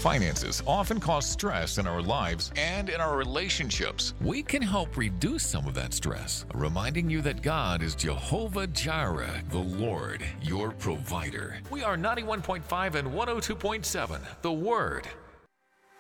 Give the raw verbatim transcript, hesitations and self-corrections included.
Finances often cause stress in our lives and in our relationships. We can help reduce some of that stress, reminding you that God is Jehovah Jireh, the Lord, your provider. We are ninety-one point five and one oh two point seven, The Word.